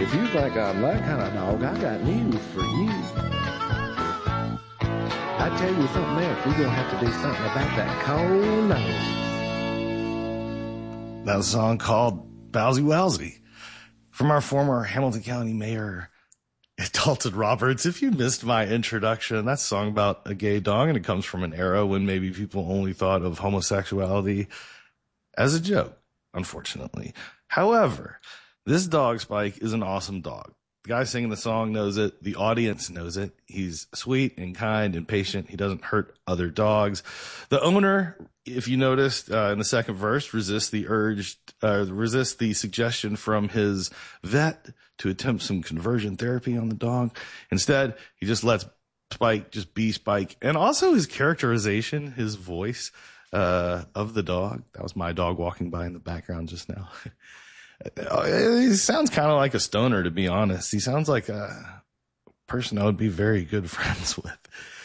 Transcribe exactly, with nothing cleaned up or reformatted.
If you think I'm that kind of dog, I got news for you. I tell you something else, we're going to have to do something about that cold nose. That was a song called Bowsy Wowsy from our former Hamilton County Mayor, Dalton Roberts. If you missed my introduction, that's a song about a gay dog, and it comes from an era when maybe people only thought of homosexuality as a joke, unfortunately. However, this dog, Spike, is an awesome dog. The guy singing the song knows it. The audience knows it. He's sweet and kind and patient. He doesn't hurt other dogs. The owner, if you noticed uh, in the second verse, resists the urge, uh, resists the suggestion from his vet to attempt some conversion therapy on the dog. Instead, he just lets Spike just be Spike. And also his characterization, his voice uh, of the dog. That was my dog walking by in the background just now. He sounds kind of like a stoner, to be honest. He sounds like a person I would be very good friends with.